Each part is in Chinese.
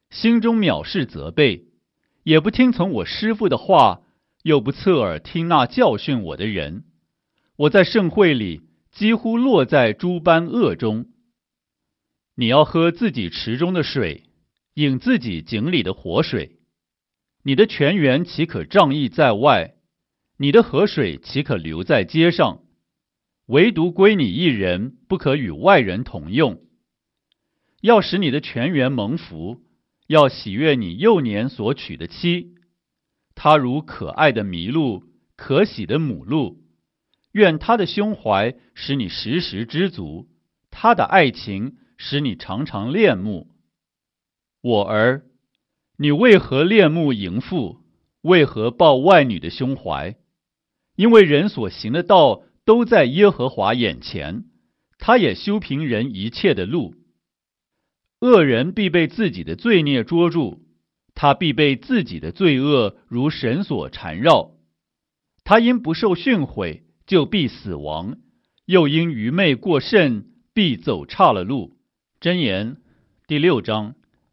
心中藐视责备，也不听从我师父的话，又不侧耳听那教训我的人，我在盛会里几乎落在诸般恶中。你要喝自己池中的水，饮自己井里的活水，你的泉源岂可仗义在外？你的河水岂可流在街上？唯独归你一人，不可与外人同用。要使你的泉源蒙福，要喜悦你幼年所娶的妻，她如可爱的麋鹿，可喜的母鹿。愿她的胸怀使你时时知足，她的爱情使你常常恋慕。我儿，你为何恋慕淫妇？为何抱外女的胸怀？因为人所行的道都在耶和华眼前，他也修平人一切的路。恶人必被自己的罪孽捉住，他必被自己的罪恶如绳索缠绕。他因不受训诲，就必死亡，又因愚昧过甚，必走岔了路。箴言第6章。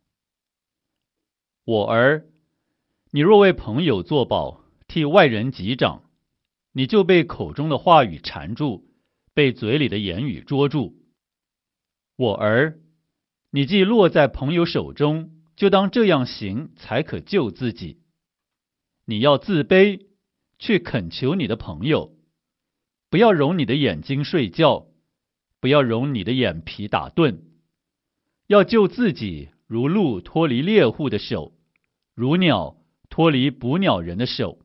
我儿，你若为朋友作保，替外人击掌，你就被口中的话语缠住，被嘴里的言语捉住。我儿，你既落在朋友手中，就当这样行，才可救自己。你要自卑，去恳求你的朋友，不要容你的眼睛睡觉，不要容你的眼皮打盹。要救自己，如鹿脱离猎户的手，如鸟脱离捕鸟人的手。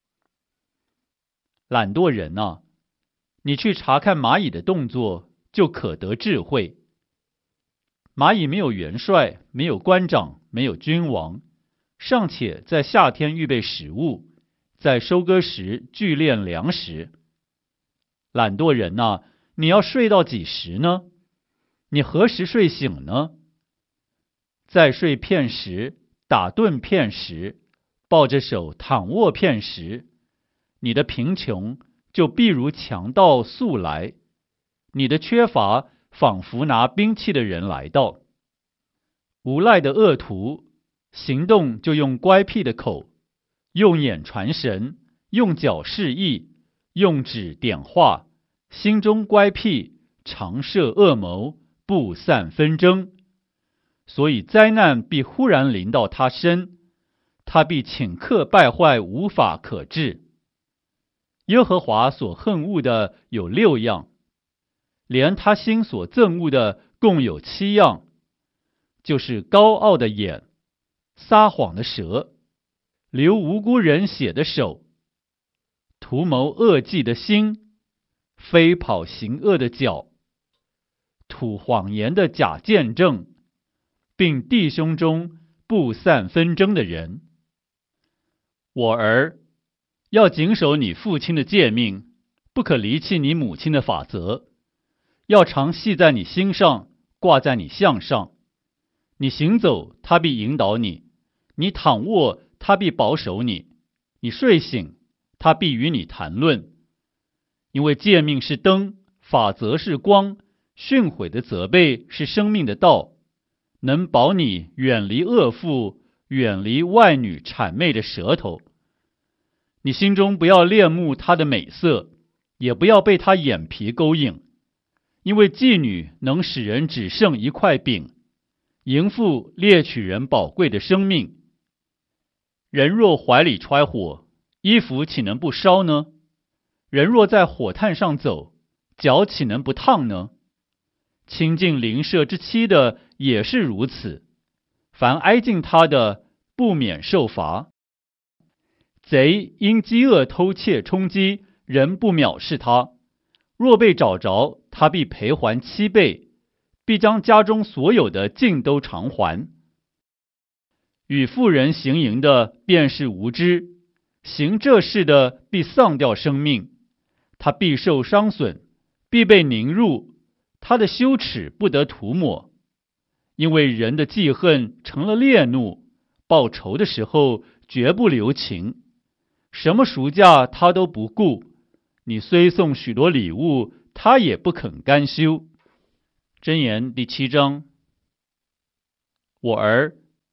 懒惰人啊，你去查看蚂蚁的动作，就可得智慧。蚂蚁没有元帅，没有官长，没有君王，尚且在夏天预备食物，在收割时聚敛粮食。懒惰人啊，你要睡到几时呢？你何时睡醒呢？再睡片时，打盹片时，抱着手躺卧片时，你的贫穷就必如强盗速来，你的缺乏仿佛拿兵器的人来到。无赖的恶徒行动就用乖僻的口，用眼传神，用脚示意，用指点画，心中乖僻，常设恶谋，不散纷争。所以灾难必忽然临到他身，他必顷刻败坏，无法可治。耶和华所恨恶的有6样，连他心所憎恶的共有7样，就是高傲的眼，撒谎的舌，流无辜人血的手，图谋恶计的心，飞跑行恶的脚，吐谎言的假见证，并弟兄中不散纷争的人。我儿，要谨守你父亲的诫命，不可离弃你母亲的法则，要常系在你心上，挂在你项上。你行走，他必引导你；你躺卧，他必保守你；你睡醒，他必与你谈论。因为诫命是灯，法则是光，训诲的责备是生命的道，能保你远离恶妇，远离外女谄媚的舌头。你心中不要恋慕她的美色，也不要被她眼皮勾引，因为妓女能使人只剩一块饼，淫妇猎取人宝贵的生命。人若怀里揣火，衣服岂能不烧呢？人若在火炭上走，脚岂能不烫呢？亲近邻舍之妻的也是如此，凡挨近他的，不免受罚。贼因饥饿偷窃充饥，人不藐视他，若被找着，他必赔还7倍，必将家中所有的尽都偿还。与妇人行淫的便是无知，行这事的必丧掉生命，他必受伤损，必被凝入，他的羞耻不得涂抹。因为人的记恨成了烈怒，报仇的时候绝不留情，什么赎价他都不顾，你虽送许多礼物，他也不肯甘休。箴言第7章。我儿，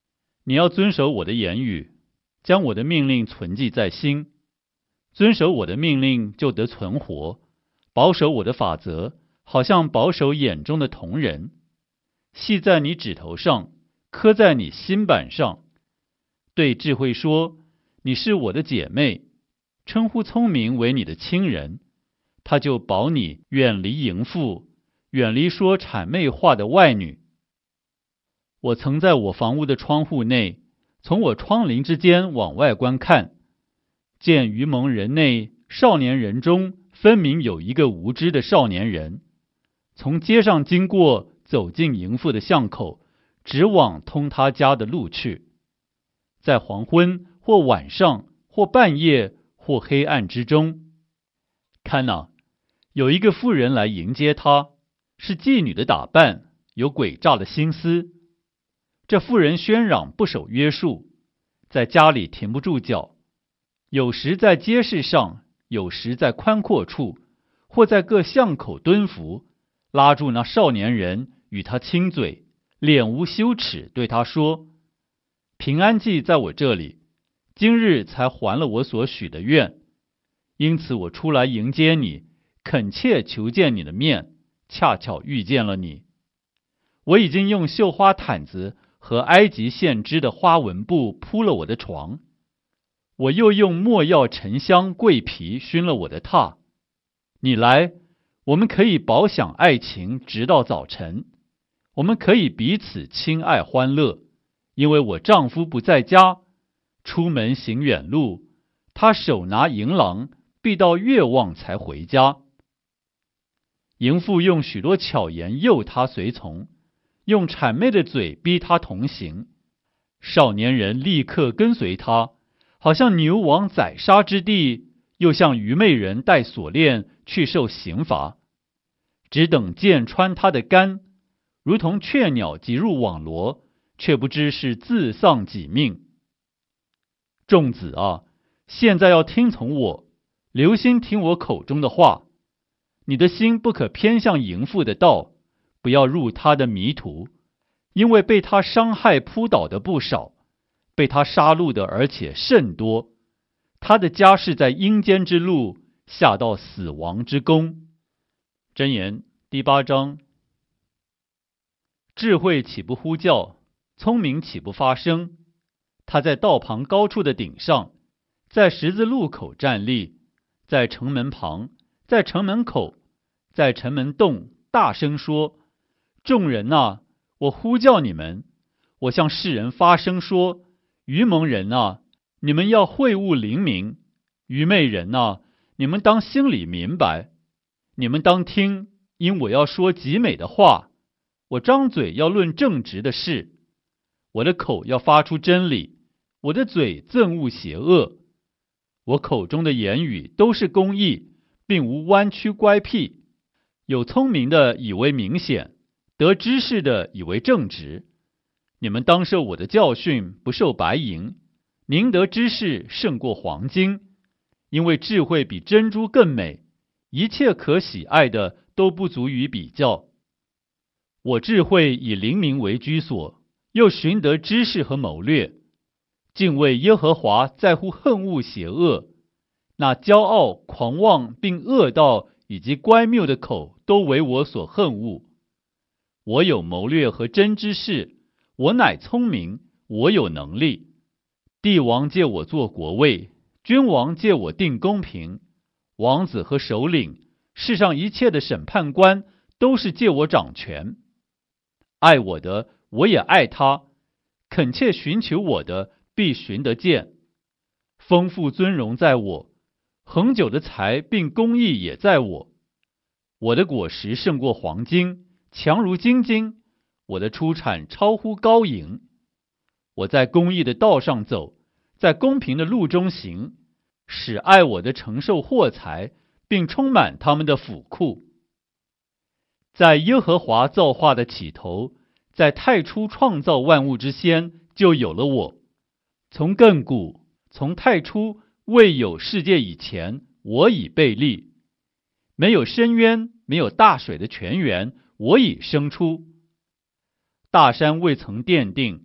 你要遵守我的言语，将我的命令存记在心。遵守我的命令就得存活，保守我的法则，好像保守眼中的瞳人。系在你指头上，刻在你心板上。对智慧说，你是我的姐妹，称呼聪明为你的亲人，他就保你远离淫妇，远离说谄媚话的外女。我曾在我房屋的窗户内，从我窗棂之间往外观看，见愚蒙人内少年人中分明有一个无知的少年人，从街上经过，走进淫妇的巷口，直往通他家的路去。在黄昏或晚上或半夜或黑暗之中，看哪，有一个妇人来迎接他，是妓女的打扮，有诡诈的心思。这妇人喧嚷不守约束，在家里停不住脚，有时在街市上，有时在宽阔处，或在各巷口蹲伏，拉住那少年人，与他亲嘴，脸无羞耻，对他说：平安祭在我这里，今日才还了我所许的愿，因此我出来迎接你，恳切求见你的面，恰巧遇见了你。我已经用绣花毯子和埃及线织的花纹布铺了我的床，我又用没药沉香桂皮熏了我的榻。你来，我们可以饱享爱情直到早晨，我们可以彼此亲爱欢乐，因为我丈夫不在家，出门行远路，他手拿银囊，必到月望才回家。淫妇用许多巧言诱他随从，用谄媚的嘴逼他同行。少年人立刻跟随他，好像牛往宰杀之地，又像愚昧人带锁链去受刑罚，只等箭穿他的肝，如同雀鸟急入网罗，却不知是自丧己命。众子啊，现在要听从我，留心听我口中的话。你的心不可偏向淫妇的道，不要入他的迷途，因为被他伤害扑倒的不少，被他杀戮的而且甚多。他的家是在阴间之路，下到死亡之宫。箴言第8章。智慧岂不呼叫，聪明岂不发声？他在道旁高处的顶上，在十字路口站立，在城门旁，在城门口，在城门洞大声说：众人啊，我呼叫你们，我向世人发声说：愚蒙人啊，你们要会悟灵明；愚昧人啊，你们当心里明白。你们当听，因我要说极美的话，我张嘴要论正直的事，我的口要发出真理，我的嘴憎恶邪恶。我口中的言语都是公义，并无弯曲乖僻。有聪明的以为明显，得知识的以为正直。你们当受我的教训，不受白银，宁得知识胜过黄金，因为智慧比珍珠更美，一切可喜爱的都不足以比较。我智慧以灵明为居所，又寻得知识和谋略。敬畏耶和华在乎恨恶邪恶，那骄傲狂妄并恶道以及乖谬的口都为我所恨恶。我有谋略和真知识，我乃聪明，我有能力。帝王借我做国位，君王借我定公平，王子和首领，世上一切的审判官都是借我掌权。爱我的，我也爱他；恳切寻求我的，必寻得见。丰富尊荣在我，恒久的财并公义也在我。我的果实胜过黄金，强如金金，我的出产超乎高银。我在公义的道上走，在公平的路中行，使爱我的承受货财，并充满他们的府库。在耶和华造化的起头，在太初创造万物之先，就有了我。从亘古，从太初，未有世界以前，我已被立。没有深渊，没有大水的泉源，我已生出。大山未曾奠定，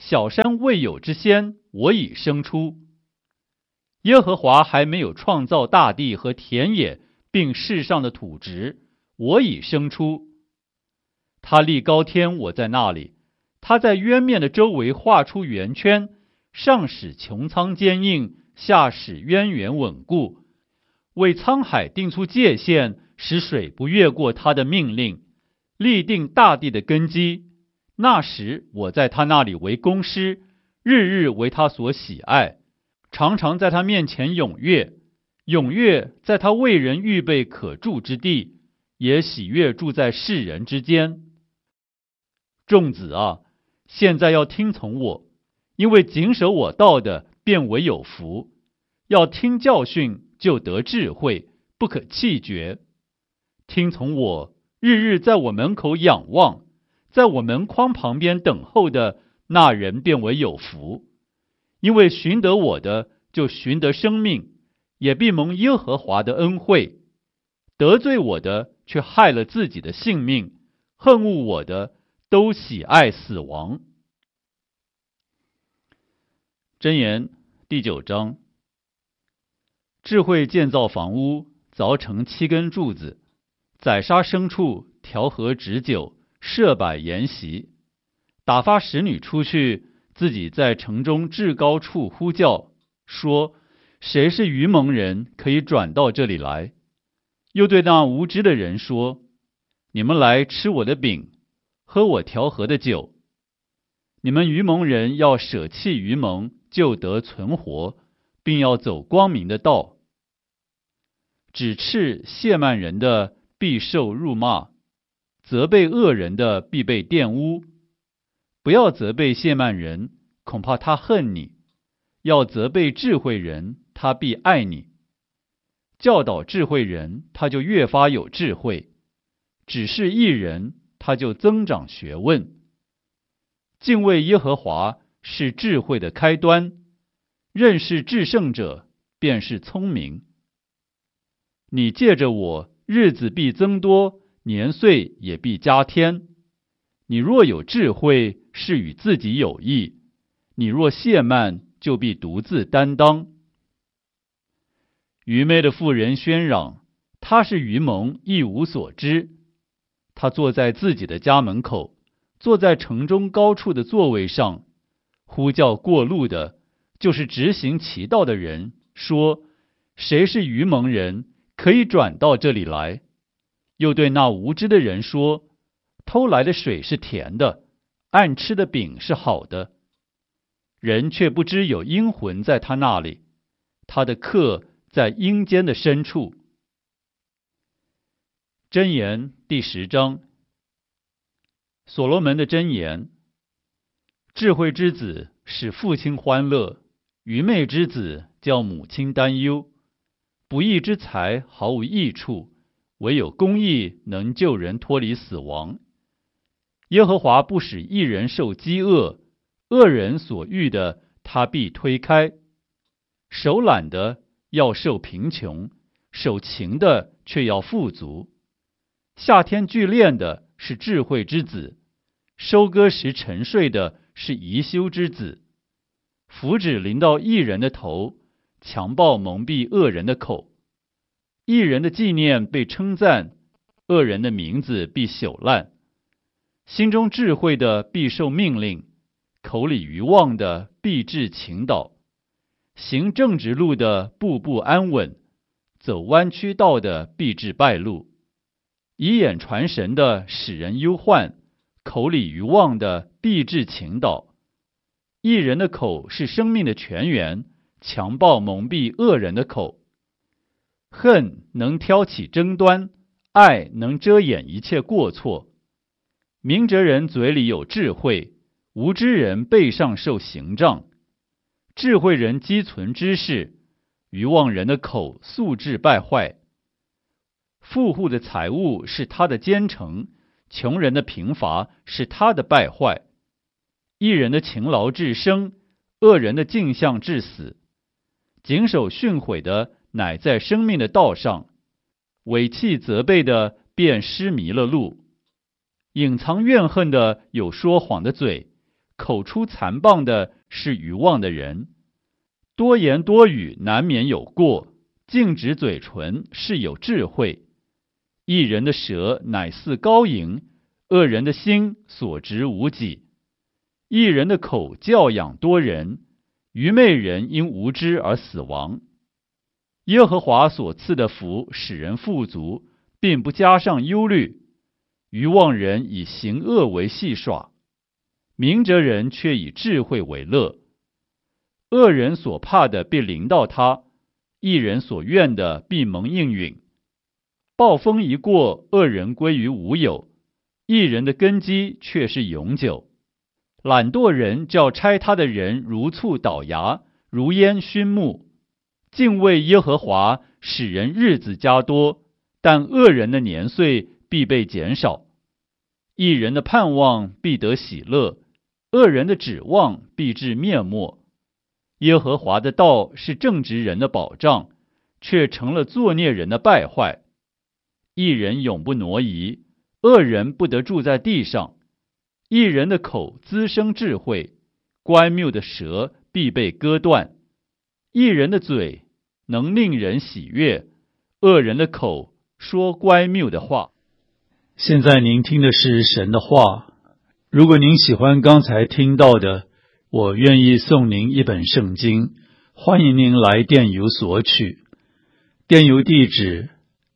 小山未有之先，我已生出。耶和华还没有创造大地和田野，并世上的土质，我已生出。他立高天，我在那里；他在渊面的周围画出圆圈，上使穹苍坚硬，下使渊源稳固，为沧海定出界限，使水不越过他的命令，立定大地的根基。那时我在他那里为工师，日日为他所喜爱，常常在他面前踊跃，踊跃在他为人预备可住之地，也喜悦住在世人之间。众子啊，现在要听从我，因为谨守我道的，便为有福。要听教训，就得智慧，不可弃绝。听从我，日日在我门口仰望，在我门框旁边等候的那人便为有福。因为寻得我的，就寻得生命，也必蒙耶和华的恩惠。得罪我的，却害了自己的性命；恨恶我的，都喜爱死亡。箴言第9章。智慧建造房屋，凿成7根柱子，宰杀牲畜，调和脂酒，设摆筵席，打发使女出去，自己在城中至高处呼叫，说：谁是愚蒙人，可以转到这里来？又对那无知的人说：你们来吃我的饼，喝我调和的酒。你们愚蒙人要舍弃愚蒙，就得存活，并要走光明的道。指斥亵慢人的，必受辱骂；责备恶人的，必被玷污。不要责备亵慢人，恐怕他恨你；要责备智慧人，他必爱你。教导智慧人，他就越发有智慧；指示义人，他就增长学问。敬畏耶和华是智慧的开端，认识至圣者便是聪明。你借着我，日子必增多，年岁也必加添。你若有智慧，是与自己有益；你若懈慢，就必独自担当。愚昧的妇人喧嚷，她是愚蒙，一无所知。她坐在自己的家门口，坐在城中高处的座位上，呼叫过路的，就是直行其道的人，说：谁是愚蒙人，可以转到这里来？又对那无知的人说：偷来的水是甜的，暗吃的饼是好的。人却不知有阴魂在他那里，他的客在阴间的深处。箴言第10章。所罗门的箴言：智慧之子使父亲欢乐，愚昧之子叫母亲担忧。不义之财毫无益处，唯有公义能救人脱离死亡。耶和华不使义人受饥饿，恶人所欲的他必推开。手懒的要受贫穷，手勤的却要富足。夏天聚练的是智慧之子，收割时沉睡的是貽羞之子。福祉临到义人的头，强暴蒙蔽恶人的口。义人的纪念被称赞，恶人的名字必朽烂。心中智慧的必受命令，口里愚妄的必致倾倒。行正直路的步步安稳，走弯曲道的必致败露。以眼传神的使人忧患，口里愚妄的必致倾倒。义人的口是生命的泉源，强暴蒙蔽恶人的口。恨能挑起争端，爱能遮掩一切过错。明哲人嘴里有智慧，无知人背上受刑杖。智慧人积存知识，愚妄人的口素质败坏。富户的财物是他的奸臣，穷人的贫乏是他的败坏。义人的勤劳致生，恶人的镜像致死。谨守训诲的乃在生命的道上，违弃责备的便失迷了路。隐藏怨恨的有说谎的嘴， 口出残谤的是愚妄的人。多言多语难免有过，静止嘴唇是有智慧。一人的舌乃似高银，恶人的心所值无几。一人的口教养多人，愚昧人因无知而死亡。耶和华所赐的福使人富足，并不加上忧虑。愚妄人以行恶为戏耍，明哲人却以智慧为乐。恶人所怕的必临到他，义人所愿的必蒙应允。暴风一过，恶人归于无有，义人的根基却是永久。懒惰人叫差他的人如醋倒牙，如烟熏目。敬畏耶和华使人日子加多，但恶人的年岁必被减少。义人的盼望必得喜乐，恶人的指望必至灭没。耶和华的道是正直人的保障，却成了作孽人的败坏。义人永不挪移，恶人不得住在地上。义人的口滋生智慧，乖谬的舌必被割断。义人的嘴能令人喜悦，恶人的口说乖谬的话。 现在您听的是神的话。如果您喜欢刚才听到的，我愿意送您一本圣经，欢迎您来电邮索取。电邮地址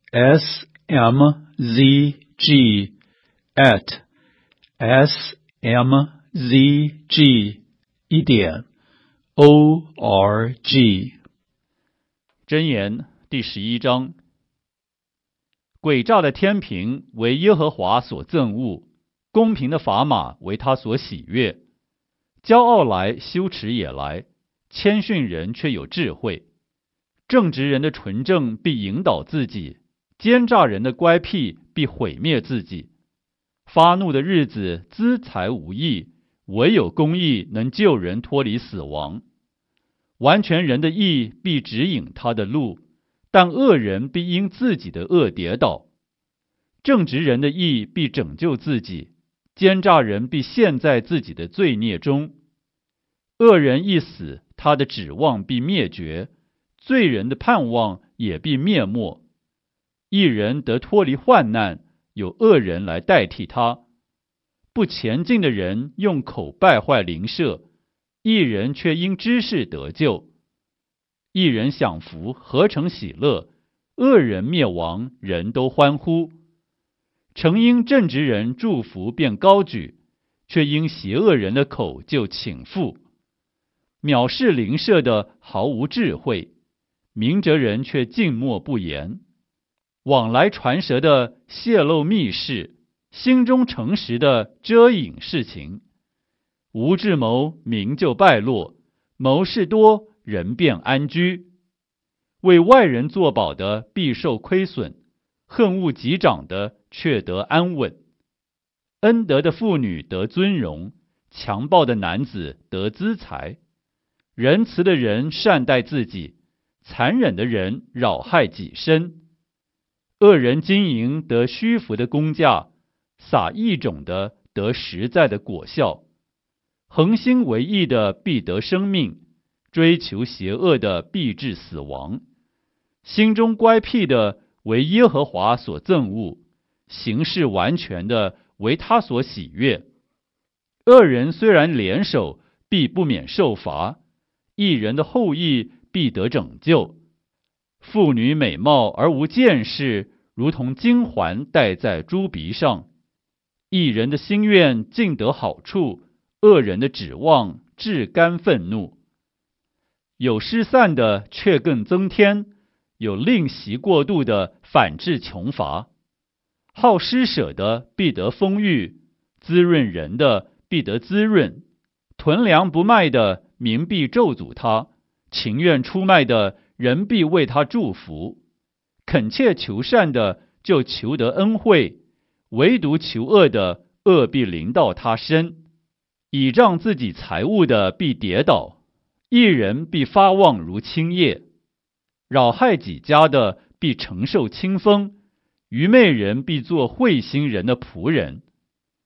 smzg@smzg.org。 箴言第11章。诡诈的天平为耶和华所憎恶，公平的砝码为他所喜悦。骄傲来，羞耻也来，谦逊人却有智慧。正直人的纯正必引导自己，奸诈人的乖僻必毁灭自己。发怒的日子资财无益，唯有公义能救人脱离死亡。完全人的义必指引他的路，但恶人必因自己的恶跌倒。正直人的义必拯救自己，奸诈人必陷在自己的罪孽中。恶人一死，他的指望必灭绝，罪人的盼望也必灭没。一人得脱离患难，有恶人来代替他。不前进的人用口败坏邻舍，一人却因知识得救。一人享福，何成喜乐？恶人灭亡，人都欢呼。诚因正直人祝福便高举，却因邪恶人的口就倾覆。藐视邻舍的毫无智慧，明哲人却静默不言。往来传舌的泄露密事，心中诚实的遮隐事情。无智谋，民就败落；谋士多，人便安居。为外人作保的必受亏损，恨恶己长的却得安稳。恩德的妇女得尊荣，强暴的男子得资财。仁慈的人善待自己，残忍的人扰害己身。恶人经营得虚浮的工价，撒异种的得实在的果效。恒心为义的必得生命，追求邪恶的必致死亡。心中乖僻的为耶和华所憎恶，行事完全的为他所喜悦。恶人虽然联手，必不免受罚；义人的后裔必得拯救。妇女美貌而无见识，如同金环戴在猪鼻上。义人的心愿尽得好处，恶人的指望至甘愤怒。有失散的却更增添，有吝惜过度的反致穷乏。好施舍的必得丰裕，滋润人的必得滋润。囤粮不卖的民必咒诅他，情愿出卖的人必为他祝福。恳切求善的就求得恩惠，唯独求恶的恶必临到他身。倚仗自己财物的必跌倒，一人必发旺如青叶。扰害己家的必承受清风，愚昧人必做慧心人的仆人。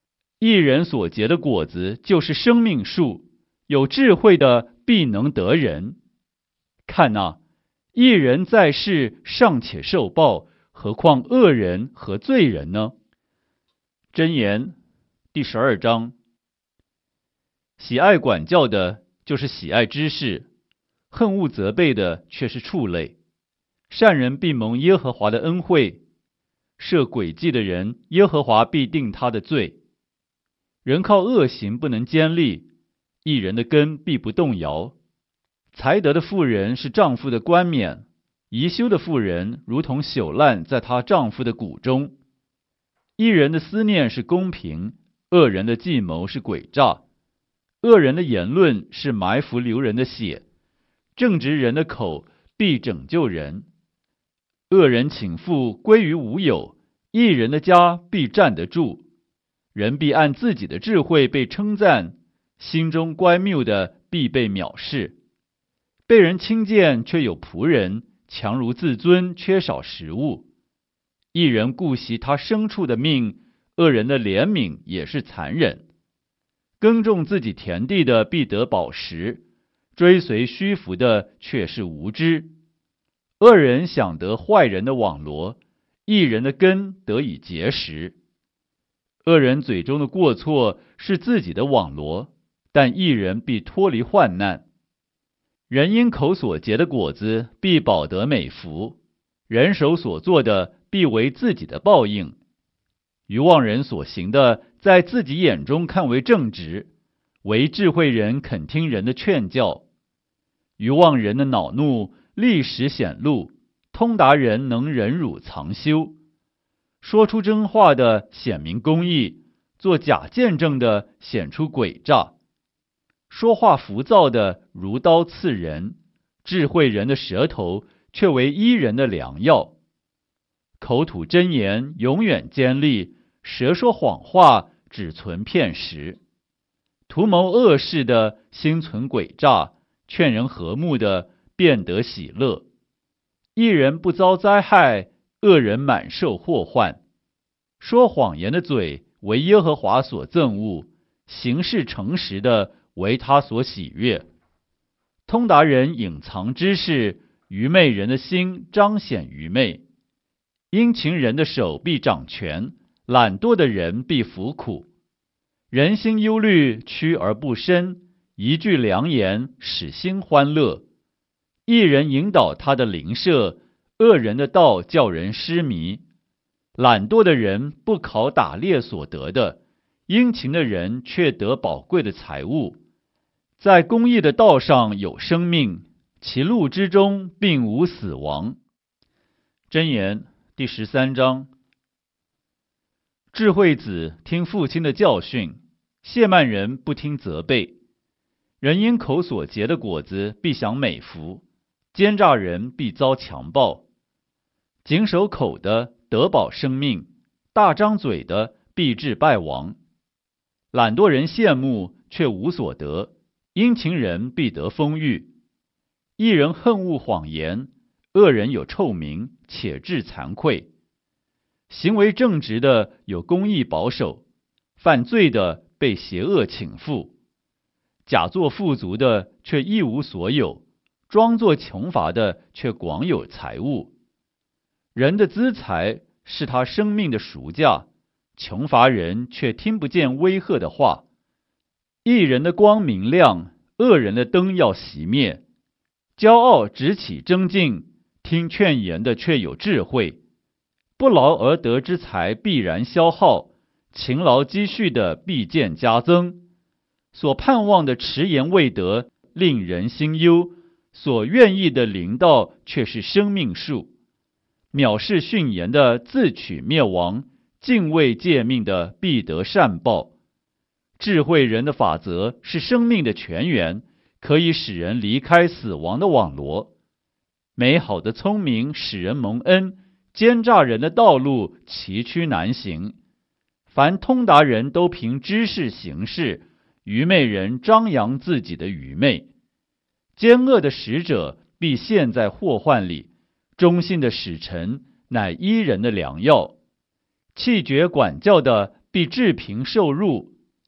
义人所结的果子就是生命树，有智慧的必能得人。看哪，义人在世尚且受报，何况恶人和罪人呢？箴言第12章。喜爱管教的，就是喜爱知识；恨恶责备的，却是畜类。善人必蒙耶和华的恩惠，设诡计的人，耶和华必定他的罪。人靠恶行不能坚立，义人的根必不动摇。才德的妇人是丈夫的冠冕，贻羞的妇人如同朽烂在她丈夫的骨中。义人的思念是公平，恶人的计谋是诡诈。恶人的言论是埋伏流人的血，正直人的口必拯救人。恶人倾覆归于无有，义人的家必站得住。人必按自己的智慧被称赞，心中乖谬的必被藐视。被人轻贱却有仆人，强如自尊缺少食物。义人顾惜他牲畜的命，恶人的怜悯也是残忍。耕种自己田地的必得饱食，追随虚浮的却是无知。恶人想得坏人的网罗，义人的根得以结实。恶人嘴中的过错是自己的网罗，但义人必脱离患难。人因口所结的果子必饱得美福，人手所做的必为自己的报应。愚妄人所行的，在自己眼中看为正直，唯智慧人肯听人的劝教。愚妄人的恼怒立时显露，通达人能忍辱藏羞。说出真话的显明公义，做假见证的显出诡诈。说话浮躁的如刀刺人，智慧人的舌头却为医人的良药。口吐真言永远坚立，舌说谎话只存片时。图谋恶事的心存诡诈，劝人和睦的便得喜乐。一人不遭灾害，恶人满受祸患。说谎言的嘴为耶和华所憎恶，行事诚实的为他所喜悦。通达人隐藏知识，愚昧人的心彰显愚昧。殷勤人的手必掌权，懒惰的人必服苦。人心忧虑，屈而不伸，一句良言使心欢乐。一人引导他的邻舍，恶人的道叫人失迷。懒惰的人不考打猎所得的，殷勤的人却得宝贵的财物。在公义的道上有生命，其路之中并无死亡。箴言第13章。智慧子听父亲的教训，亵慢人不听责备。人因口所结的果子必享美福，奸诈人必遭强暴。谨守口的得保生命，大张嘴的必致败亡。懒惰人羡慕却无所得，殷勤人必得丰裕。一人恨恶谎言，恶人有臭名，且致惭愧。行为正直的有公义保守，犯罪的被邪恶倾覆。假作富足的却一无所有，装作穷乏的却广有财物。人的资财是他生命的赎价，穷乏人却听不见威吓的话。义人的光明亮，恶人的灯要熄灭。骄傲直起争竞，听劝言的却有智慧。不劳而得之财必然消耗，勤劳积蓄的必见加增。所盼望的迟延未得，令人心忧；所愿意的临到，却是生命树。藐视训言的自取灭亡，敬畏诫命的必得善报。智慧人的法则是生命的泉源，可以使人离开死亡的网罗。美好的聪明使人蒙恩，奸诈人的道路崎岖难行。凡通达人都凭知识行事，愚昧人张扬自己的愚昧。奸恶的使者必陷在祸患里，忠信的使臣乃医人的良药。弃绝管教的必治贫受辱，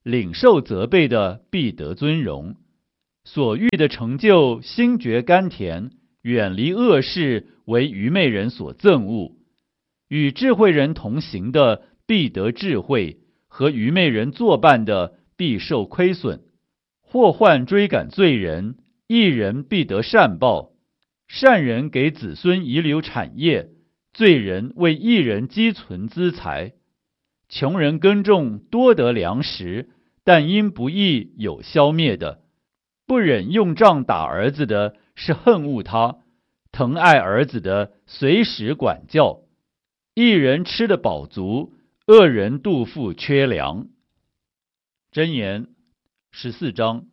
领受责备的必得尊荣。所欲的成就，心觉甘甜，远离恶事，为愚昧人所憎恶。与智慧人同行的，必得智慧；和愚昧人作伴的，必受亏损。祸患追赶罪人，义人必得善报。善人给子孙遗留产业，罪人为义人积存资财。穷人耕种，多得粮食，但因不义有消灭的。不忍用杖打儿子的，是恨恶他；疼爱儿子的，随时管教。义人吃得饱足，恶人肚腹缺粮。箴言14章。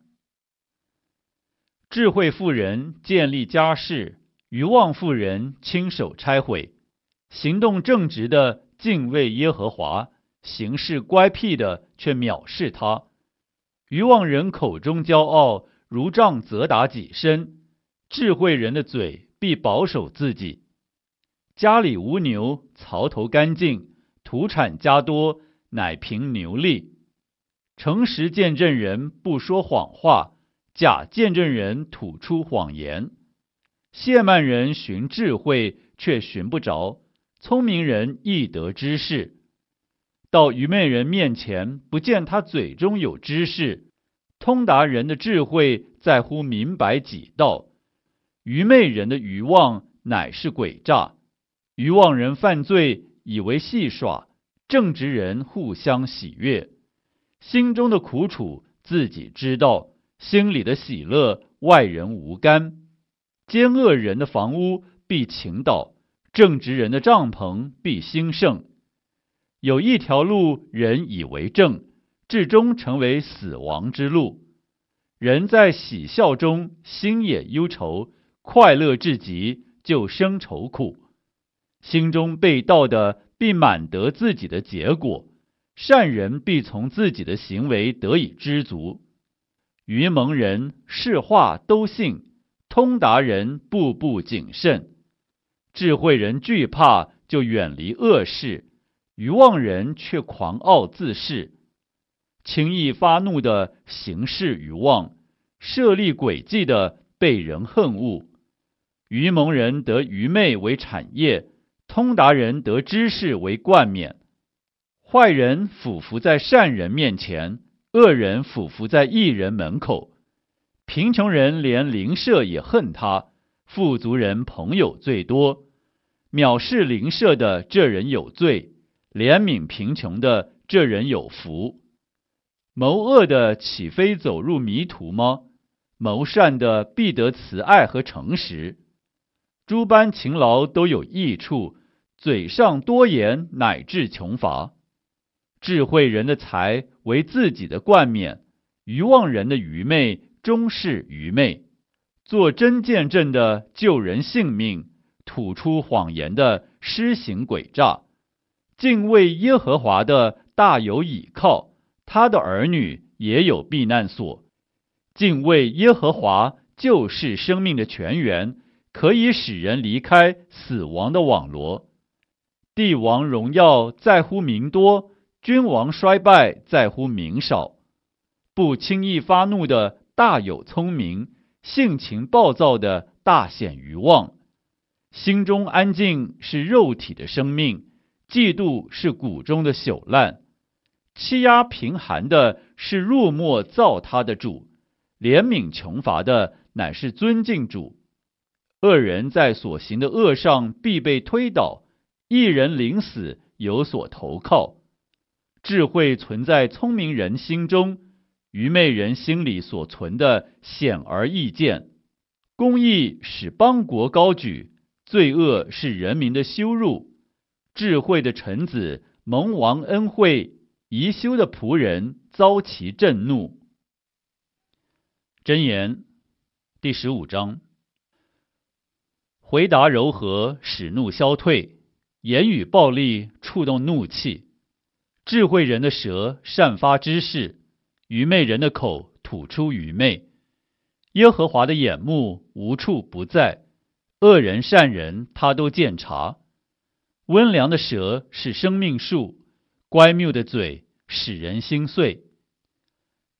智慧妇人建立家室，愚妄妇人亲手拆毁。行动正直的敬畏耶和华，行事乖僻的却藐视他。愚妄人口中骄傲，如杖责打己身；智慧人的嘴必保守自己。家里无牛，槽头干净，土产加多，乃凭牛力。诚实见证人不说谎话，假见证人吐出谎言。亵慢人寻智慧，却寻不着；聪明人易得知识。到愚昧人面前，不见他嘴中有知识。通达人的智慧在乎明白己道，愚昧人的愚妄乃是诡诈。愚妄人犯罪，以为戏耍；正直人互相喜悦。心中的苦楚自己知道，心里的喜乐外人无干。奸恶人的房屋必倾倒，正直人的帐篷必兴盛。有一条路人以为正，至终成为死亡之路。人在喜笑中，心也忧愁；快乐至极，就生愁苦。心中被盗的，必满得自己的结果；善人必从自己的行为得以知足。愚蒙人是话都信，通达人步步谨慎。智慧人惧怕，就远离恶事；愚妄人却狂傲自恃。轻易发怒的行事愚妄，设立诡计的被人恨恶。愚蒙人得愚昧为产业，通达人得知识为冠冕。坏人俯伏在善人面前，恶人俯伏在义人门口。贫穷人连邻舍也恨他，富足人朋友最多。藐视邻舍的这人有罪，怜悯贫穷的这人有福。谋恶的岂非走入迷途吗？谋善的必得慈爱和诚实。诸般勤劳都有益处，嘴上多言乃致穷乏。智慧人的财为自己的冠冕，愚妄人的愚昧终是愚昧。做真见证的救人性命，吐出谎言的施行诡诈。敬畏耶和华的大有倚靠，他的儿女也有避难所。敬畏耶和华就是生命的泉源，可以使人离开死亡的网罗。帝王荣耀在乎名多，君王衰败在乎名少。不轻易发怒的大有聪明，性情暴躁的大显愚妄。心中安静是肉体的生命，嫉妒是骨中的朽烂。欺压贫寒的是入没造他的主，怜悯穷乏的乃是尊敬主。恶人在所行的恶上必被推倒，义人临死有所投靠。智慧存在聪明人心中，愚昧人心里所存的显而易见。公义使邦国高举，罪恶是人民的羞辱。智慧的臣子蒙王恩惠，貽羞的仆人遭其震怒。箴言第15章。回答柔和，使怒消退；言语暴力，触动怒气。智慧人的舌散发知识，愚昧人的口吐出愚昧。耶和华的眼目无处不在，恶人善人他都鉴察。温良的舌是生命树，乖谬的嘴使人心碎。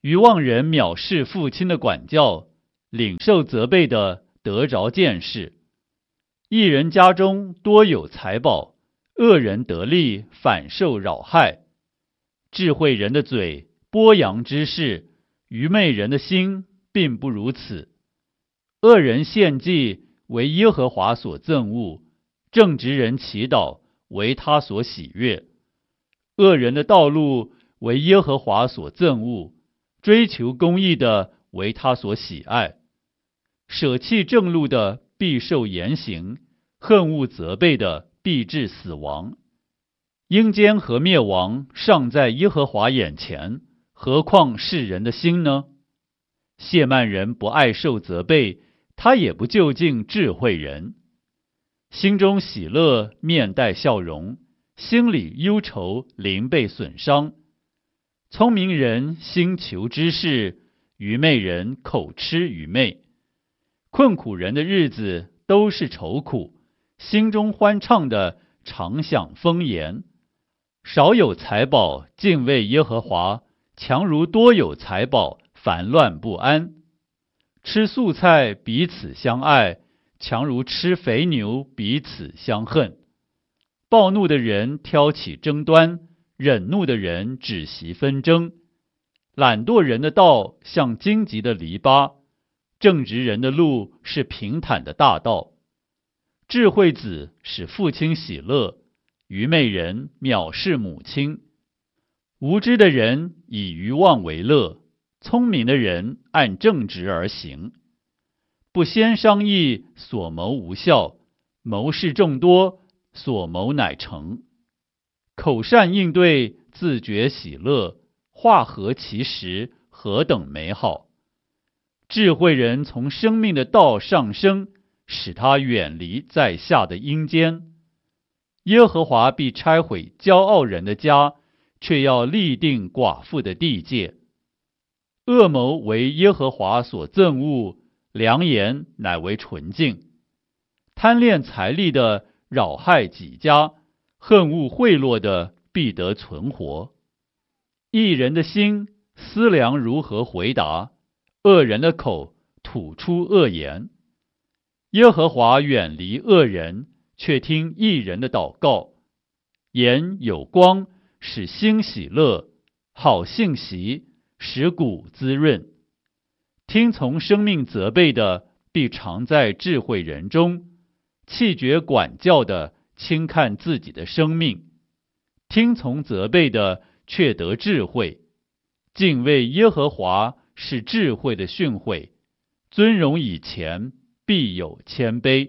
愚妄人藐视父亲的管教，领受责备的得着见识。义人家中多有财宝，恶人得利反受扰害。智慧人的嘴播扬之事，愚昧人的心并不如此。恶人献祭为耶和华所憎恶，正直人祈祷为他所喜悦。恶人的道路为耶和华所憎恶，追求公义的为他所喜爱。舍弃正路的必受严刑，恨恶责备的必致死亡。阴间和灭亡尚在耶和华眼前，何况世人的心呢？亵慢人不爱受责备，他也不就近智慧人。心中喜乐，面带笑容；心里忧愁，灵被损伤。聪明人心求知识，愚昧人口吃愚昧。困苦人的日子都是愁苦，心中欢畅的常享丰筵。少有财宝，敬畏耶和华，强如多有财宝，烦乱不安。吃素菜彼此相爱，强如吃肥牛彼此相恨。暴怒的人挑起争端，忍怒的人止息纷争。懒惰人的道像荆棘的篱笆，正直人的路是平坦的大道。智慧子使父亲喜乐，愚昧人藐视母亲。无知的人以愚妄为乐，聪明的人按正直而行。不先商议，所谋无效；谋事众多，所谋乃成。口善应对，自觉喜乐；话合其时，何等美好！智慧人从生命的道上升，使他远离在下的阴间。耶和华必拆毁骄傲人的家，却要立定寡妇的地界。恶谋为耶和华所憎恶，良言乃为纯净。贪恋财力的扰害己家，恨恶贿赂的必得存活。义人的心思量如何回答，恶人的口吐出恶言。耶和华远离恶人，却听义人的祷告。眼有光，使心喜乐；好信息，使骨滋润。听从生命责备的，必常在智慧人中；弃绝管教的，轻看自己的生命。听从责备的，却得智慧。敬畏耶和华是智慧的训诲，尊荣以前必有谦卑。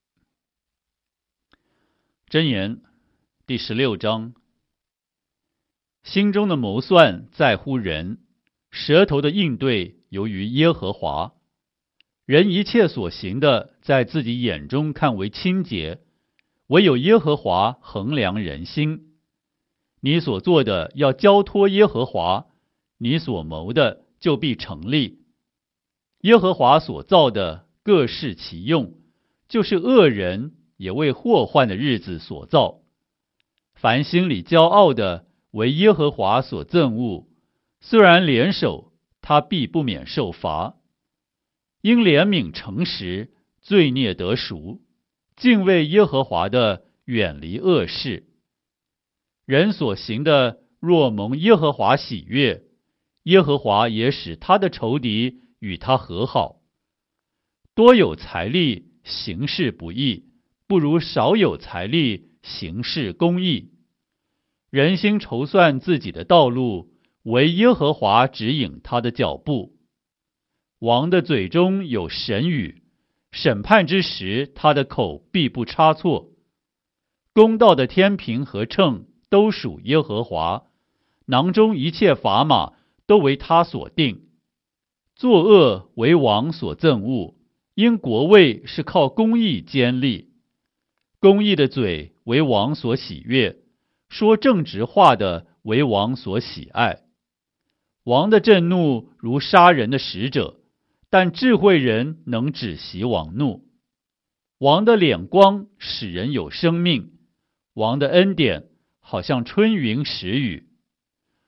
箴言第16章。心中的谋算在乎人，舌头的应对由于耶和华。人一切所行的，在自己眼中看为清洁，唯有耶和华衡量人心。你所做的要交托耶和华，你所谋的就必成立。耶和华所造的各适其用，就是恶人也为祸患的日子所造。凡心里骄傲的，为耶和华所憎恶，虽然联手，他必不免受罚。因怜悯诚实，罪孽得赎，敬畏耶和华的，远离恶事。人所行的，若蒙耶和华喜悦，耶和华也使他的仇敌与他和好。多有财力，行事不义，不如少有财力，行事公义。人心筹算自己的道路，唯耶和华指引他的脚步。王的嘴中有神语，审判之时，他的口必不差错。公道的天平和秤都属耶和华，囊中一切砝码都为他所定。作恶为王所憎恶，因国位是靠公义坚立。公义的嘴为王所喜悦，说正直话的为王所喜爱。王的震怒如杀人的使者，但智慧人能止息王怒。王的脸光使人有生命，王的恩典好像春云时雨。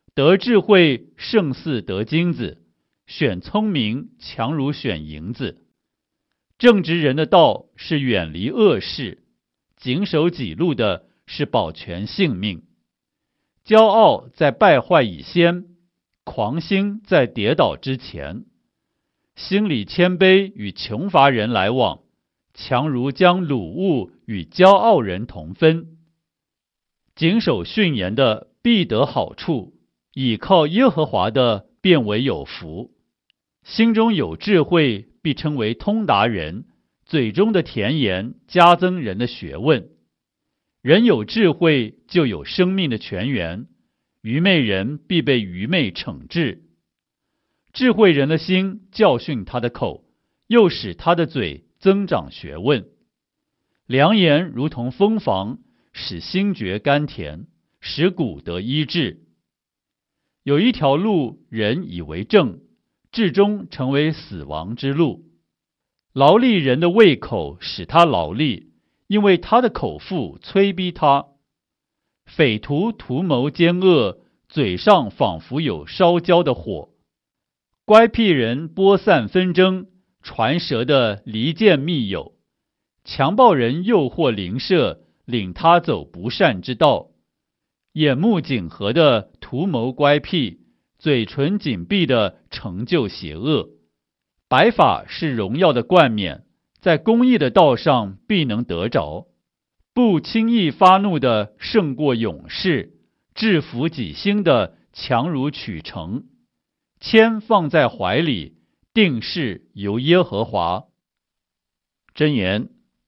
得智慧胜似得金子，选聪明强如选银子。正直人的道是远离恶事，谨守己路的是保全性命。骄傲在败坏以先，狂心在跌倒之前。心里谦卑与穷乏人来往，强如将掳物与骄傲人同分。谨守训言的必得好处，倚靠耶和华的便为有福。心中有智慧，必称为通达人，嘴中的甜言加增人的学问。人有智慧，就有生命的泉源，愚昧人必被愚昧惩治。智慧人的心教训他的口，又使他的嘴增长学问。良言如同蜂房，使心觉甘甜，使骨得医治。有一条路，人以为正，至终成为死亡之路。劳力人的胃口使他劳力，因为他的口腹催逼他。匪徒图谋奸恶，嘴上仿佛有烧焦的火。乖僻人播散纷争，传舌的离间密友。强暴人诱惑邻舍，领他走不善之道。眼目紧合的图谋乖僻，嘴唇紧闭的成就邪恶。白发是荣耀的冠冕，在公义的道上必能得着。不轻易发怒的胜过勇士，制服己心的强如取城。铅放在怀里，定是由耶和华。箴言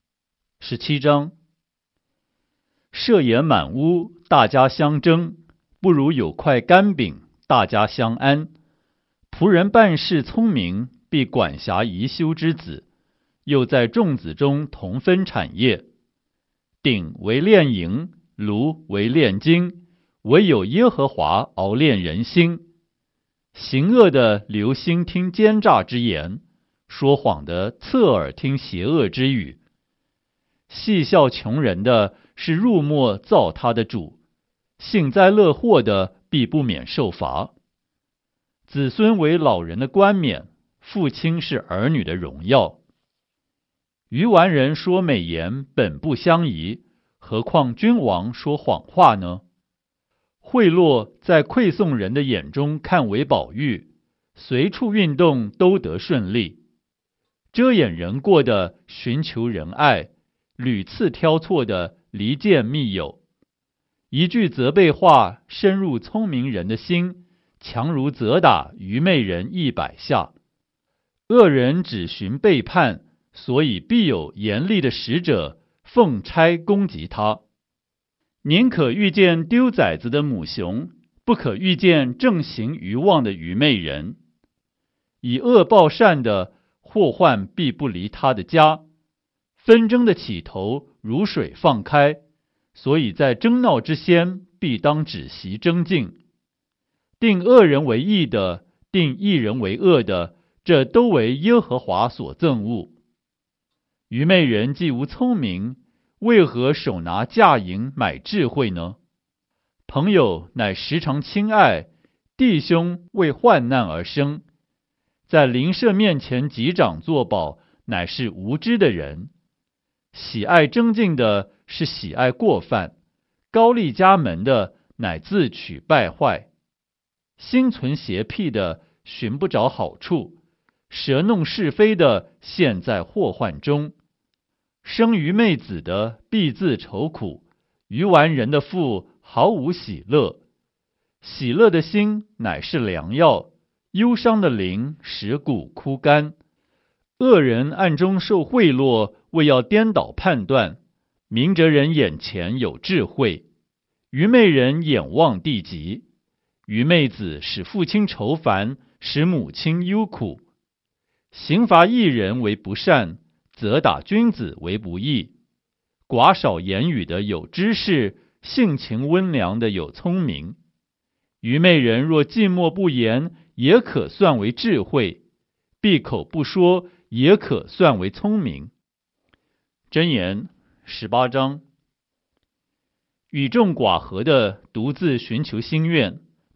17章。设言满屋，大家相争，不如有块干饼，大家相安。仆人办事聪明，必管辖宜修之子，又在众子中同分产业。鼎为炼银，炉为炼金，唯有耶和华熬炼人心。行恶的留心听奸诈之言，说谎的侧耳听邪恶之语。戏笑穷人的是入没造他的主，幸灾乐祸的必不免受罚。子孙为老人的冠冕，父亲是儿女的荣耀。愚顽人说美言本不相宜，何况君王说谎话呢？贿赂在馈送人的眼中看为宝玉，随处运动都得顺利。遮掩人过的寻求仁爱，屡次挑错的离间密友。一句责备话深入聪明人的心，强如责打愚昧人100下。恶人只寻背叛，所以必有严厉的使者奉差攻击他。宁可遇见丢崽子的母熊，不可遇见正行愚妄的愚昧人。以恶报善的，祸患必不离他的家。纷争的起头如水放开，所以在争闹之先，必当止息争竞。定恶人为义的，定义人为恶的，这都为耶和华所憎恶。愚昧人既无聪明，为何手拿价银买智慧呢？朋友乃时常亲爱，弟兄为患难而生。在邻舍面前击掌作保，乃是无知的人。喜爱争竞的是喜爱过犯，高丽家门的乃自取败坏。心存邪僻的寻不着好处，舌弄是非的陷在祸患中。生愚昧子的必自愁苦，愚顽人的腹毫无喜乐。喜乐的心乃是良药，忧伤的灵使骨枯干。恶人暗中受贿赂，为要颠倒判断。明哲人眼前有智慧，愚昧人眼望地极。愚昧子使父亲愁烦，使母亲忧苦。刑罚义人为不善，责打君子为不义。寡少言语的有知识，性情温良的有聪明。愚昧人若寂寞不言，也可算为智慧；闭口不说，也可算为聪明。箴言18章。与众寡合的独自寻求心愿，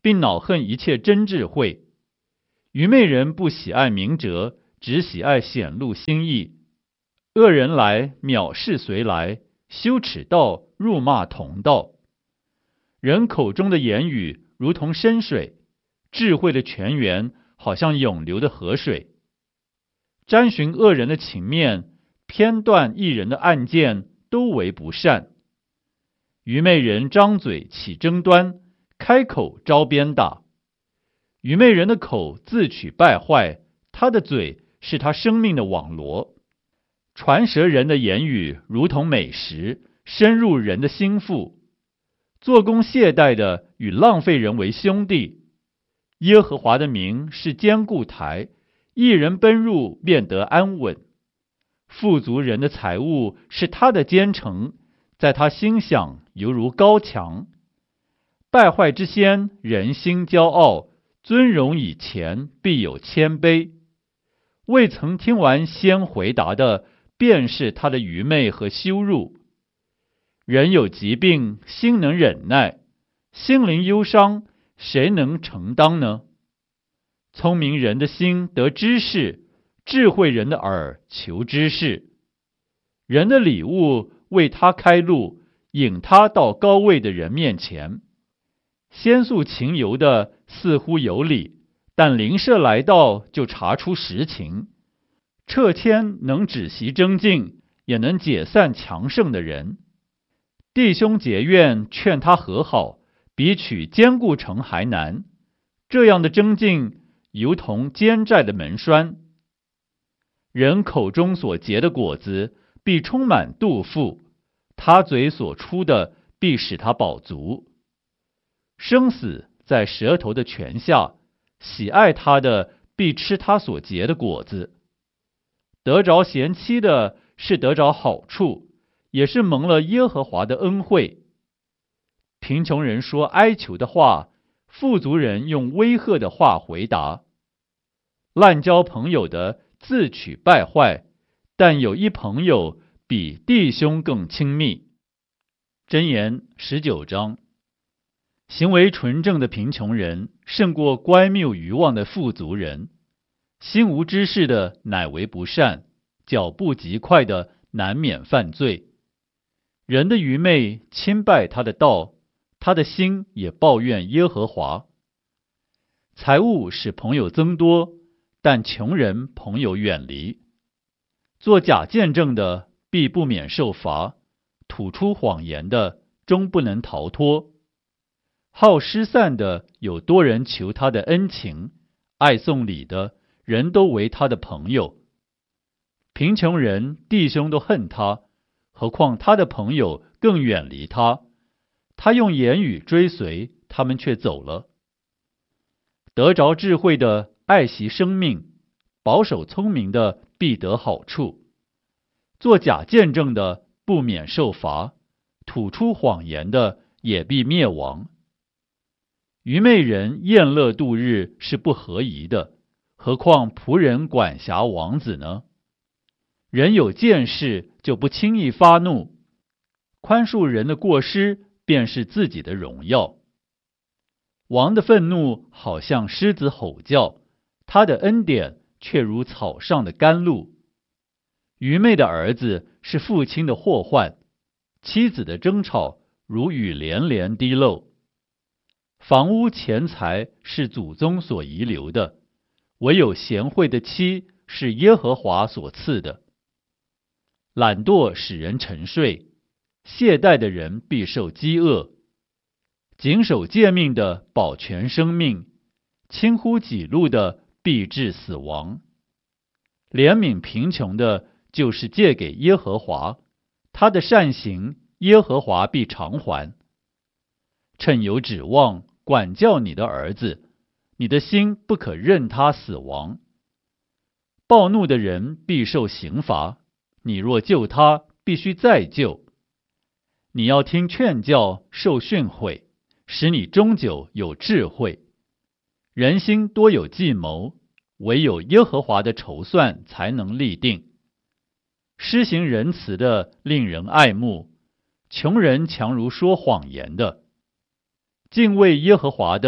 并恼恨一切真智慧。愚昧人不喜爱明哲，只喜爱显露心意。恶人来，藐视随来，羞耻道，辱骂同道。人口中的言语如同深水，智慧的泉源好像涌流的河水。沾寻恶人的情面，偏断一人的案件，都为不善。愚昧人张嘴起争端，开口招鞭打。愚昧人的口自取败坏，他的嘴是他生命的网罗。传舌人的言语如同美食，深入人的心腹。做工懈怠的与浪费人为兄弟。耶和华的名是坚固台，一人奔入便得安稳。富足人的财物是他的坚城，在他心想犹如高墙。败坏之先，人心骄傲，尊荣以前，必有谦卑。未曾听完先回答的，便是他的愚昧和羞辱。人有疾病，心能忍耐；心灵忧伤，谁能承当呢？聪明人的心得知识，智慧人的耳求知识。人的礼物为他开路，引他到高位的人面前。先诉情由的似乎有理，但邻舍来到就查出实情。掣迁能止息争竞，也能解散强盛的人。弟兄结怨，劝他和好，比取坚固城还难。这样的争竞，如同坚寨的门栓。人口中所结的果子，必充满肚腹；他嘴所出的，必使他饱足。生死在舌头的泉下，喜爱他的，必吃他所结的果子。得着贤妻的，是得着好处，也是蒙了耶和华的恩惠。贫穷人说哀求的话，富足人用威吓的话回答。滥交朋友的自取败坏，但有一朋友比弟兄更亲密。箴言19章。行为纯正的贫穷人，胜过乖谬愚妄的富足人。心无知识的乃为不善，脚步极快的难免犯罪。人的愚昧轻败他的道，他的心也抱怨耶和华。财物使朋友增多，但穷人朋友远离。做假见证的必不免受罚，吐出谎言的终不能逃脱。好失散的有多人求他的恩情，爱送礼的人都为他的朋友。贫穷人弟兄都恨他，何况他的朋友更远离他。他用言语追随，他们却走了。得着智慧的爱惜生命，保守聪明的必得好处。做假见证的不免受罚，吐出谎言的也必灭亡。愚昧人宴乐度日是不合宜的，何况仆人管辖王子呢？人有见识就不轻易发怒，宽恕人的过失便是自己的荣耀。王的愤怒好像狮子吼叫，他的恩典却如草上的甘露。愚昧的儿子是父亲的祸患，妻子的争吵如雨连连滴漏。房屋钱财是祖宗所遗留的，唯有贤惠的妻是耶和华所赐的。懒惰使人沉睡，懈怠的人必受饥饿。谨守诫命的保全生命，轻忽己路的必致死亡。怜悯贫穷的，就是借给耶和华，他的善行耶和华必偿还。趁有指望，管教你的儿子，你的心不可任他死亡。暴怒的人必受刑罚，你若救他，必须再救。你要听劝教，受训诲，使你终久有智慧。人心多有计谋，唯有耶和华的筹算才能立定。施行仁慈的令人爱慕，穷人强如说谎言的。敬畏耶和华的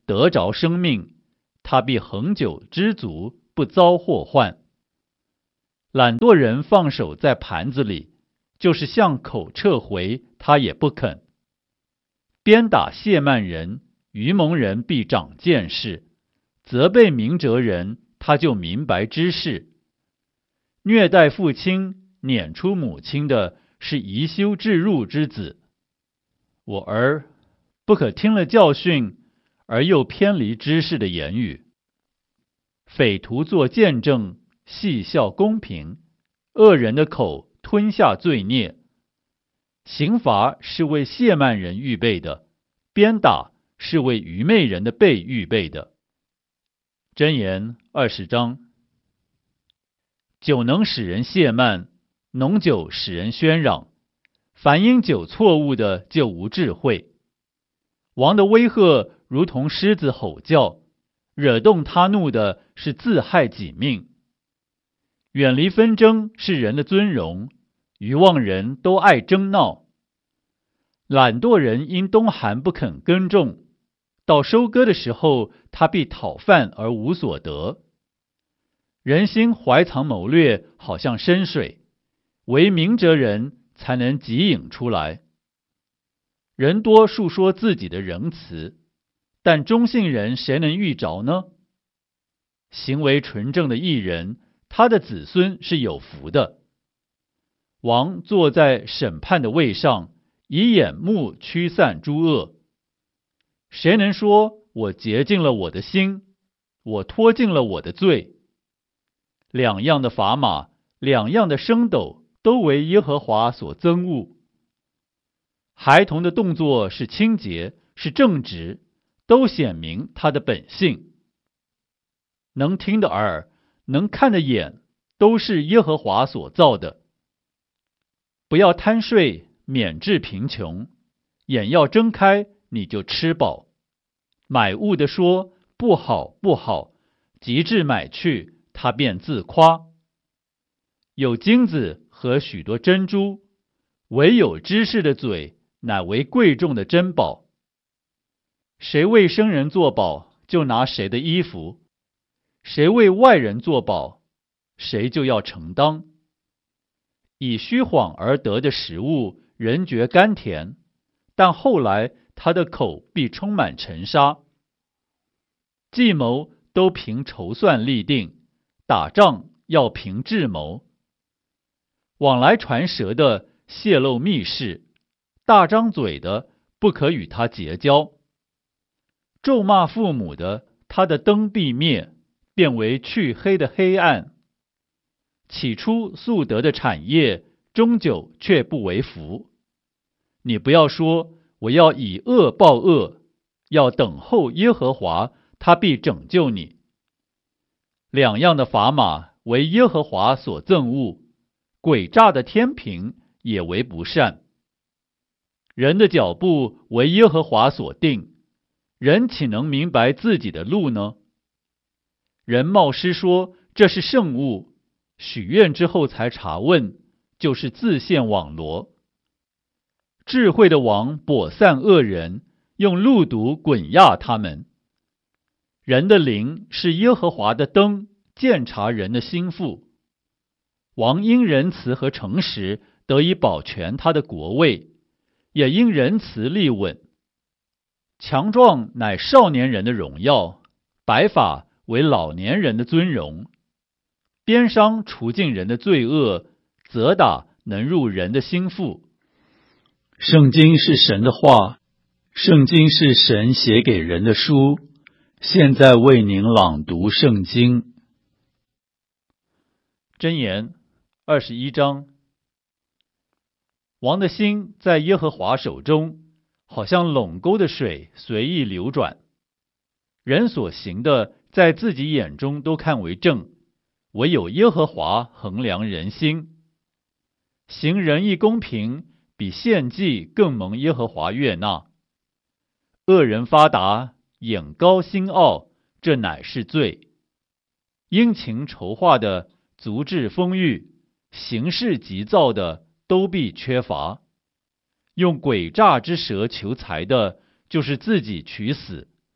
得着生命，他必恒久知足，不遭祸患。懒惰人放手在盘子里，就是向口撤回，他也不肯。鞭打亵慢人，愚蒙人必长见识；责备明哲人，他就明白知识。虐待父亲、撵出母亲的，是貽羞置入之子。我儿，不可听了教训，而又偏离知识的言语。匪徒作见证，戏笑公平；恶人的口吞下罪孽。刑罚是为亵慢人预备的，鞭打是为愚昧人的背预备的。箴言20章。酒能使人懈慢，浓酒使人喧嚷。凡因酒错误的，就无智慧。王的威吓如同狮子吼叫，惹动他怒的是自害己命。远离纷争是人的尊荣，愚妄人都爱争闹。懒惰人因冬寒不肯耕种，到收割的时候，他必讨饭而无所得。人心怀藏谋略，好像深水，唯明哲人才能汲引出来。人多述说自己的仁慈，但忠信人谁能遇着呢？行为纯正的义人，他的子孙是有福的。王坐在审判的位上，以眼目驱散诸恶。谁能说我洁净了我的心，我脱尽了我的罪？两样的砝码，两样的升斗，都为耶和华所憎恶。孩童的动作是清洁，是正直，都显明他的本性。能听的耳，能看的眼，都是耶和华所造的。不要贪睡，免致贫穷；眼要睁开，你就吃饱。买物的说不好不好，及至买去，他便自夸。有金子和许多珍珠，唯有知识的嘴，乃为贵重的珍宝。谁为生人作保，就拿谁的衣服；谁为外人作保，谁就要承当。以虚谎而得的食物，人觉甘甜，但后来他的口必充满尘沙。计谋都凭筹算立定，打仗要凭智谋。往来传舌的泄露密事，大张嘴的不可与他结交。咒骂父母的，他的灯必灭，变为黢黑的黑暗。起初素得的产业，终久却不为福。你不要说我要以恶报恶，要等候耶和华，他必拯救你。两样的砝码为耶和华所憎恶，诡诈的天平也为不善。人的脚步为耶和华所定，人岂能明白自己的路呢？人冒失说这是圣物，许愿之后才查问，就是自陷网罗。智慧的王簸散恶人，用路毒滚压他们。人的灵是耶和华的灯，鉴察人的心腹。王因仁慈和诚实得以保全他的国位，也因仁慈立稳。强壮乃少年人的荣耀，白发为老年人的尊荣。鞭伤除尽人的罪恶，责打能入人的心腹。 圣经是神的话，圣经是神写给人的书。现在为您朗读圣经。 箴言21章。王的心在耶和华手中，好像垄沟的水随意流转。人所行的，在自己眼中都看为正，唯有耶和华衡量人心。行仁义公平，比献祭更蒙耶和华悦纳。恶人发达，眼高心傲，这乃是罪。殷勤筹划的，足智丰裕，行事急躁的，都必缺乏。用诡诈之舌求财的，就是自己取死。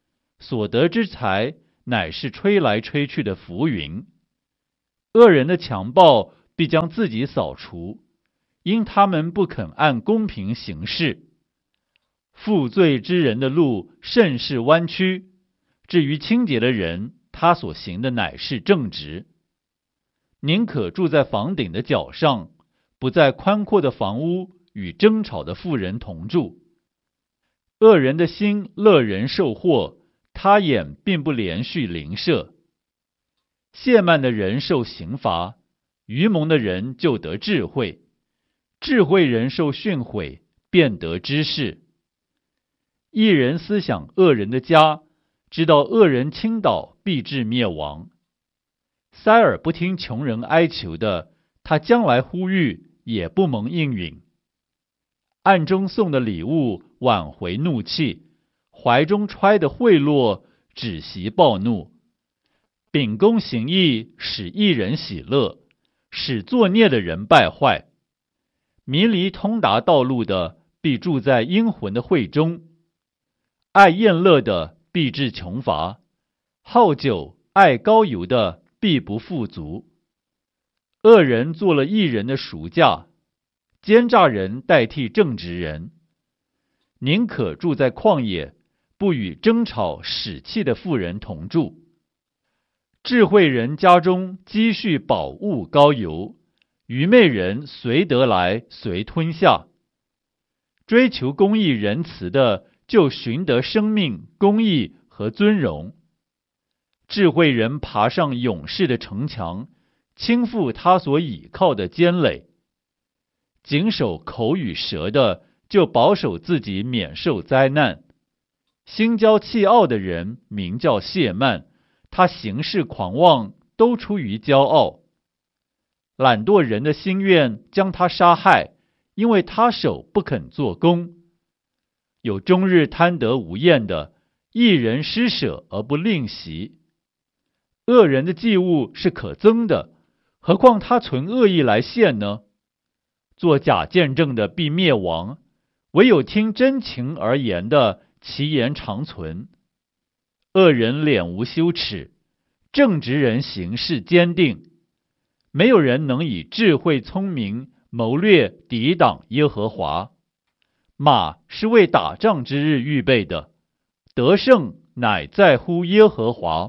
所得之财乃是吹来吹去的浮云。恶人的强暴必将自己扫除，因他们不肯按公平行事。负罪之人的路甚是弯曲，至于清洁的人，他所行的乃是正直。宁可住在房顶的角上，不在宽阔的房屋与争吵的妇人同住。恶人的心乐人受祸，他眼并不连续邻舍。亵慢的人受刑罚，愚蒙的人就得智慧，智慧人受训诲，便得知识。一人思想恶人的家，知道恶人倾倒必致灭亡。塞尔不听穷人哀求的，他将来呼吁也不蒙应允。暗中送的礼物挽回怒气，怀中揣的贿赂止息暴怒。秉公行义，使一人喜乐，使作孽的人败坏。迷离通达道路的，必住在阴魂的会中。爱宴乐的，必致穷乏；好酒爱高油的，必不富足。恶人做了义人的赎价，奸诈人代替正直人。宁可住在旷野，不与争吵使气的妇人同住。智慧人家中积蓄宝物高油，愚昧人随得来随吞下。追求公义仁慈的，就寻得生命、公义和尊荣。智慧人爬上勇士的城墙，倾覆他所倚靠的坚垒。谨守口与舌的，就保守自己免受灾难。心骄气傲的人名叫谢曼，他行事狂妄，都出于骄傲。懒惰人的心愿将他杀害，因为他手不肯做工。有终日贪得无厌的，一人施舍而不吝惜。恶人的祭物是可憎的，何况他存恶意来献呢？做假见证的必灭亡，唯有听真情而言的，其言长存。恶人脸无羞耻，正直人行事坚定。没有人能以智慧聪明谋略抵挡耶和华。马是为打仗之日预备的，得胜乃在乎耶和华。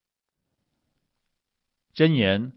箴言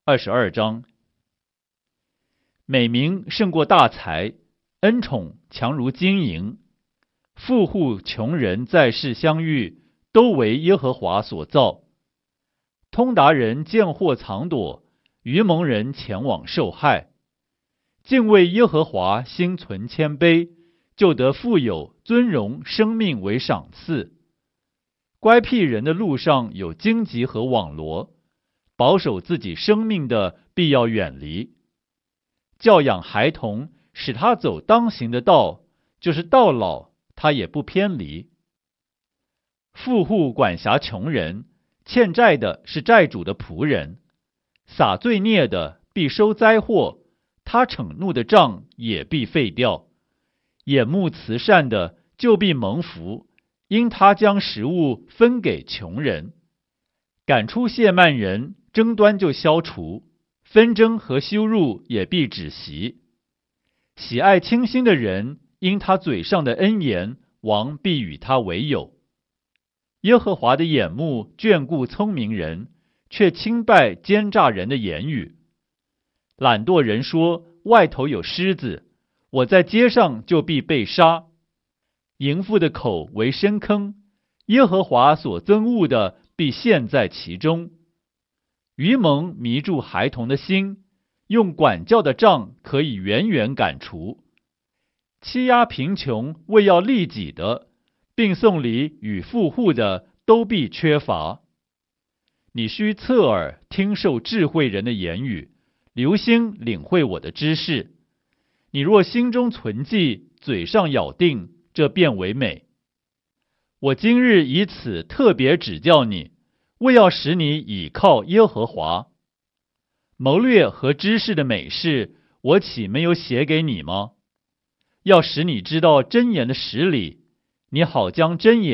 22章。美名胜过大财，恩宠强如金银。富户穷人在世相遇，都为耶和华所造。通达人见祸藏躲，愚蒙人前往受害。敬畏耶和华，心存谦卑，就得富有、尊荣、生命为赏赐。乖僻人的路上有荆棘和网罗，保守自己生命的必要远离。教养孩童，使他走当行的道，就是到老他也不偏离。富户管辖穷人，欠债的是债主的仆人。撒罪孽的必收灾祸，他惩怒的杖也必废掉。眼目慈善的就必蒙福，因他将食物分给穷人。赶出亵慢人，争端就消除，纷争和羞辱也必止息。喜爱清心的人，因他嘴上的恩言，王必与他为友。耶和华的眼目眷顾聪明人，却轻拜奸诈人的言语。懒惰人说，外头有狮子，我在街上就必被杀。淫妇的口为深坑，耶和华所憎恶的必陷在其中。愚蒙迷住孩童的心，用管教的杖可以远远赶除。欺压贫穷为要利己的，并送礼与富户的，都必缺乏。你须侧耳听受智慧人的言语，留心领会我的知识。你若心中存记，嘴上咬定，这便为美。我今日以此特别指教你，为要使你倚靠耶和华。谋略和知识的美事，我岂没有写给你吗？要使你知道箴言的实理，你好将箴言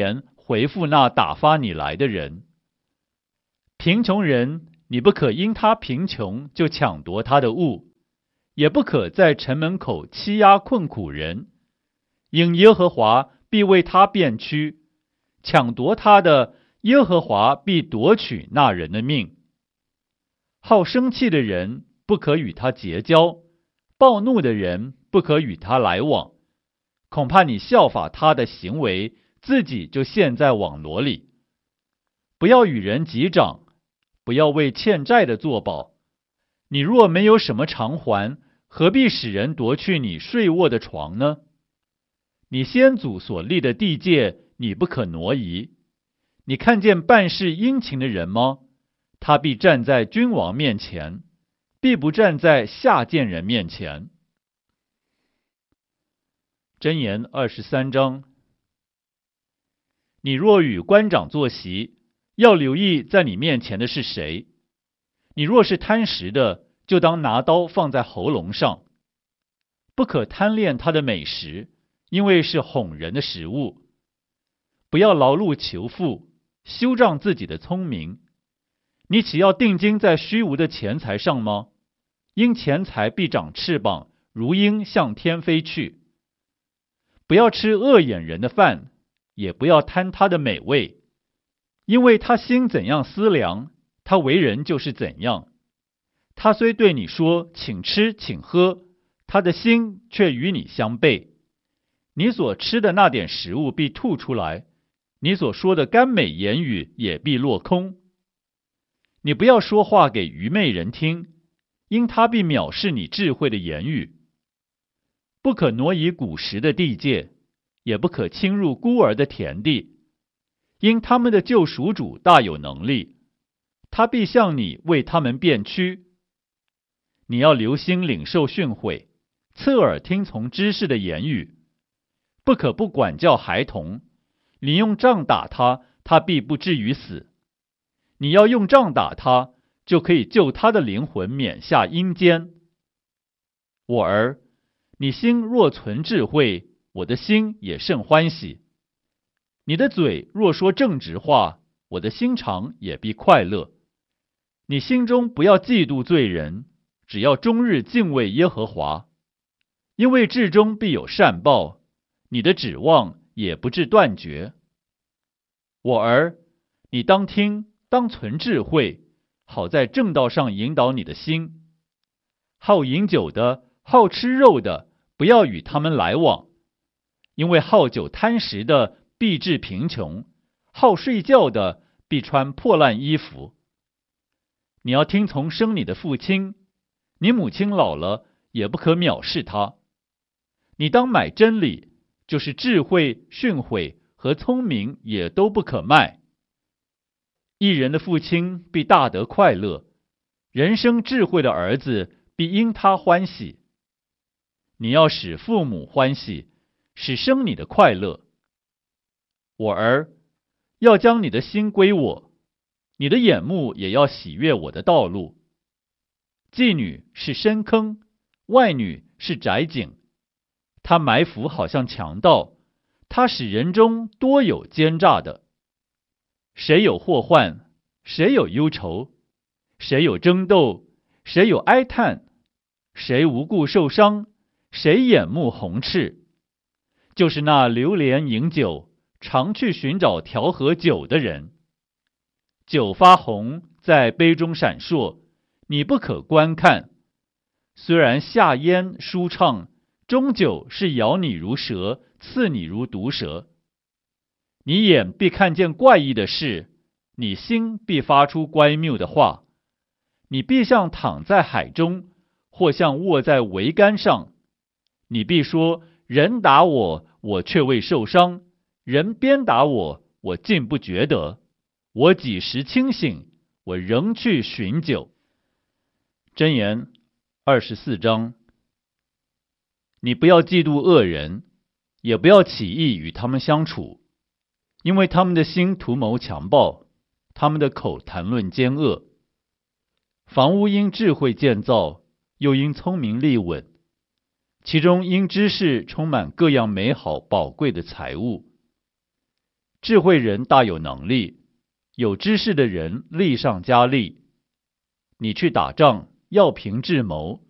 回复那打发你来的人。贫穷人，你不可因他贫穷就抢夺他的物，也不可在城门口欺压困苦人，因耶和华必为他辩屈，抢夺他的，耶和华必夺取那人的命。好生气的人不可与他结交，暴怒的人不可与他来往，恐怕你效法他的行为，自己就陷在网罗里。不要与人击掌，不要为欠债的作保。你若没有什么偿还，何必使人夺去你睡卧的床呢？你先祖所立的地界，你不可挪移。你看见办事殷勤的人吗？他必站在君王面前，必不站在下贱人面前。箴言23章。你若与官长坐席，要留意在你面前的是谁。你若是贪食的，就当拿刀放在喉咙上，不可贪恋他的美食，因为是哄人的食物。不要劳碌求富，修仗自己的聪明。你岂要定睛在虚无的钱财上吗？因钱财必长翅膀，如鹰向天飞去。不要吃恶眼人的饭，也不要贪他的美味，因为他心怎样思量，他为人就是怎样。他虽对你说请吃请喝，他的心却与你相悖。你所吃的那点食物必吐出来，你所说的甘美言语也必落空。你不要说话给愚昧人听，因他必藐视你智慧的言语。不可挪移古时的地界，也不可侵入孤儿的田地，因他们的救赎主大有能力，他必向你为他们辩屈。你要留心领受训诲，侧耳听从知识的言语，不可不管教孩童。你用杖打他，他必不至于死。你要用杖打他，就可以救他的灵魂免下阴间。我儿，你心若存智慧，我的心也甚欢喜。你的嘴若说正直话，我的心肠也必快乐。你心中不要嫉妒罪人，只要终日敬畏耶和华，因为至终必有善报，你的指望也不致断绝。我儿，你当听，当存智慧，好在正道上引导你的心。好饮酒的，好吃肉的，不要与他们来往，因为好酒贪食的必致贫穷，好睡觉的必穿破烂衣服。你要听从生你的父亲，你母亲老了，也不可藐视他。你当买真理，就是智慧、训诲和聪明，也都不可卖。一人的父亲必大得快乐，人生智慧的儿子必因他欢喜。你要使父母欢喜，使生你的快乐。我儿，要将你的心归我，你的眼目也要喜悦我的道路。妓女是深坑，外女是窄井，她埋伏好像强盗，她使人中多有奸诈的。谁有祸患，谁有忧愁，谁有争斗，谁有哀叹，谁无故受伤，谁眼目红赤，就是那流连饮酒，常去寻找调和酒的人。酒发红，在杯中闪烁，你不可观看。虽然下咽舒畅，终究是咬你如蛇，刺你如毒蛇。你眼必看见怪异的事，你心必发出乖谬的话。你必像躺在海中，或像卧在桅杆上。你必说：人打我，我却未受伤；人鞭打我，我竟不觉得。我几时清醒，我仍去寻酒。箴言24章。你不要嫉妒恶人，也不要起意与他们相处，因为他们的心图谋强暴，他们的口谈论奸恶。房屋因智慧建造，又因聪明立稳，其中因知识充满各样美好宝贵的财物。 智慧人大有能力，有知识的人力上加力。你去打仗要凭智谋，